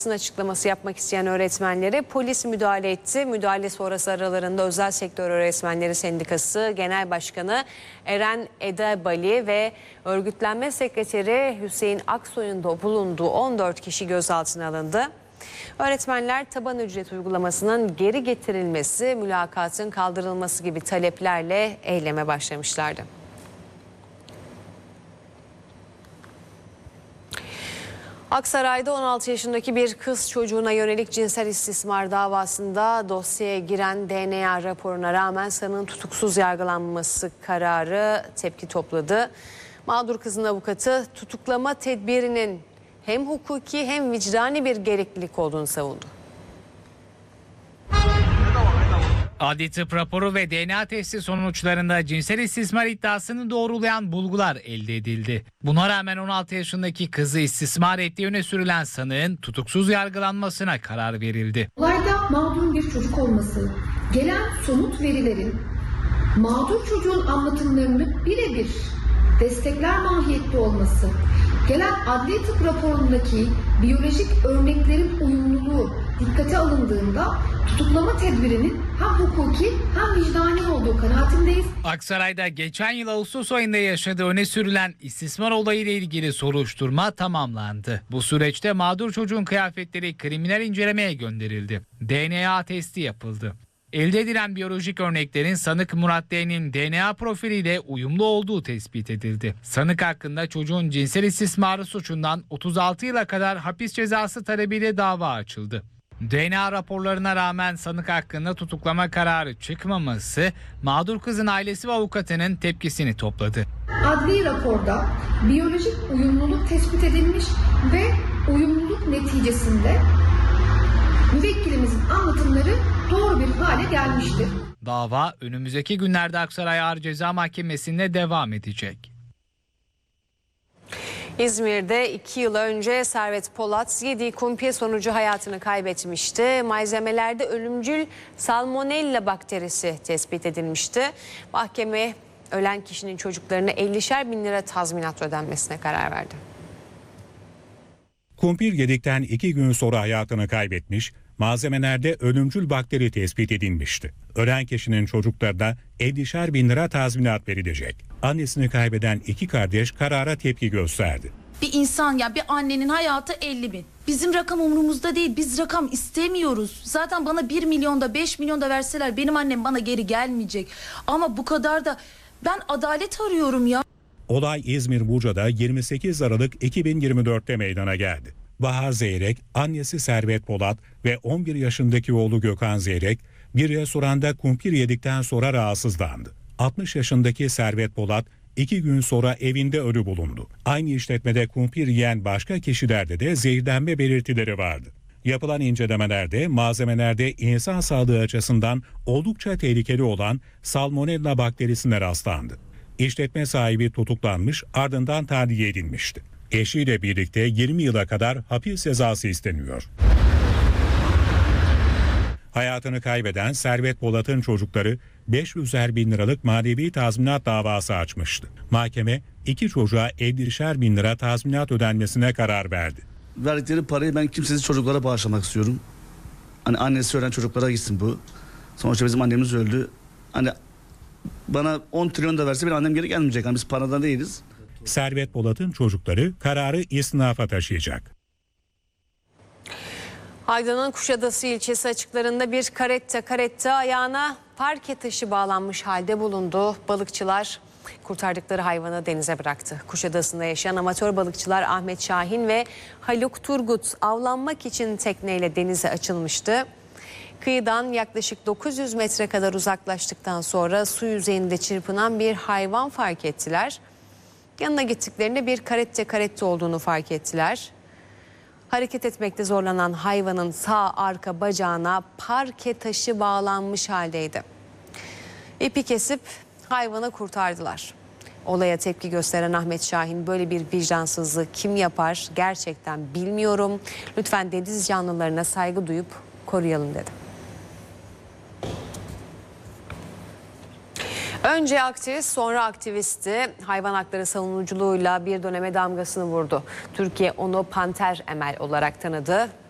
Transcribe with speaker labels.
Speaker 1: Açıklaması yapmak isteyen öğretmenlere polis müdahale etti. Müdahale sonrası aralarında Özel Sektör Öğretmenleri Sendikası Genel Başkanı Eren Edebali ve Örgütlenme Sekreteri Hüseyin Aksoy'un da bulunduğu 14 kişi gözaltına alındı. Öğretmenler taban ücret uygulamasının geri getirilmesi, mülakatın kaldırılması gibi taleplerle eyleme başlamışlardı. Aksaray'da 16 yaşındaki bir kız çocuğuna yönelik cinsel istismar davasında dosyaya giren DNA raporuna rağmen sanığın tutuksuz yargılanması kararı tepki topladı. Mağdur kızın avukatı tutuklama tedbirinin hem hukuki hem vicdani bir gereklilik olduğunu savundu.
Speaker 2: Adli tıp raporu ve DNA testi sonuçlarında cinsel istismar iddiasını doğrulayan bulgular elde edildi. Buna rağmen 16 yaşındaki kızı istismar ettiği öne sürülen sanığın tutuksuz yargılanmasına karar verildi.
Speaker 3: Olayda mağdurun bir çocuk olması, gelen somut verilerin mağdur çocuğun anlatımlarını birebir destekler mahiyette olması, gelen adli tıp raporundaki biyolojik örneklerin uyumluluğu dikkate alındığında tutuklama tedbirinin hem hukuki hem vicdani olduğu kanaatindeyiz.
Speaker 2: Aksaray'da geçen yıl Ağustos ayında yaşadığı öne sürülen istismar olayıyla ilgili soruşturma tamamlandı. Bu süreçte mağdur çocuğun kıyafetleri kriminal incelemeye gönderildi. DNA testi yapıldı. Elde edilen biyolojik örneklerin sanık Murat D'nin DNA profiliyle uyumlu olduğu tespit edildi. Sanık hakkında çocuğun cinsel istismarı suçundan 36 yıla kadar hapis cezası talebiyle dava açıldı. DNA raporlarına rağmen sanık hakkında tutuklama kararı çıkmaması mağdur kızın ailesi ve avukatının tepkisini topladı.
Speaker 3: Adli raporda biyolojik uyumluluk tespit edilmiş ve uyumluluk neticesinde müvekkilimizin anlatımları doğru bir hale gelmiştir.
Speaker 2: Dava önümüzdeki günlerde Aksaray Ağır Ceza Mahkemesi'nde devam edecek.
Speaker 1: İzmir'de 2 yıl önce Servet Polat yediği kumpir sonucu hayatını kaybetmişti. Malzemelerde ölümcül salmonella bakterisi tespit edilmişti. Mahkeme ölen kişinin çocuklarına 50'şer bin lira tazminat ödenmesine karar verdi.
Speaker 4: Kumpir yedikten 2 gün sonra hayatını kaybetmiş, malzemelerde ölümcül bakteri tespit edilmişti. Ölen kişinin çocuklarına 50'şer bin lira tazminat verilecek. Annesini kaybeden 2 kardeş karara tepki gösterdi.
Speaker 5: Bir insan, ya bir annenin hayatı 50 bin. Bizim rakam umurumuzda değil, biz rakam istemiyoruz. Zaten bana 1 milyon da 5 milyon da verseler benim annem bana geri gelmeyecek. Ama bu kadar da ben adalet arıyorum ya.
Speaker 4: Olay İzmir Buca'da 28 Aralık 2024'te meydana geldi. Bahar Zeyrek, annesi Servet Polat ve 11 yaşındaki oğlu Gökhan Zeyrek bir restoranda kumpir yedikten sonra rahatsızlandı. 60 yaşındaki Servet Polat 2 gün sonra evinde ölü bulundu. Aynı işletmede kumpir yiyen başka kişilerde de zehirlenme belirtileri vardı. Yapılan incelemelerde malzemelerde insan sağlığı açısından oldukça tehlikeli olan salmonella bakterisine rastlandı. İşletme sahibi tutuklanmış, ardından tahliye edilmişti. Eşiyle birlikte 20 yıla kadar hapis cezası isteniyor. Hayatını kaybeden Servet Polat'ın çocukları 500'er bin liralık manevi tazminat davası açmıştı. Mahkeme 2 çocuğa 50'şer bin lira tazminat ödenmesine karar verdi.
Speaker 6: Verdikleri parayı ben kimsesiz çocuklara bağışlamak istiyorum. Hani annesi ölen çocuklara gitsin bu. Sonuçta bizim annemiz öldü. Hani bana 10 trilyon da verse benim annem geri gelmeyecek. Hani biz paradan değiliz.
Speaker 4: Servet Polat'ın çocukları kararı istinafa taşıyacak.
Speaker 1: Aydın'ın Kuşadası ilçesi açıklarında bir karetta ayağına parke taşı bağlanmış halde bulundu. Balıkçılar kurtardıkları hayvanı denize bıraktı. Kuşadası'nda yaşayan amatör balıkçılar Ahmet Şahin ve Haluk Turgut avlanmak için tekneyle denize açılmıştı. Kıyıdan yaklaşık 900 metre kadar uzaklaştıktan sonra su yüzeyinde çırpınan bir hayvan fark ettiler. Yanına gittiklerinde bir karetta olduğunu fark ettiler. Hareket etmekte zorlanan hayvanın sağ arka bacağına parke taşı bağlanmış haldeydi. İpi kesip hayvanı kurtardılar. Olaya tepki gösteren Ahmet Şahin böyle bir vicdansızlığı kim yapar gerçekten bilmiyorum. Lütfen deniz canlılarına saygı duyup koruyalım dedi. Önce aktivist sonra aktivisti hayvan hakları savunuculuğuyla bir döneme damgasını vurdu. Türkiye onu Panter Emel olarak tanıdı.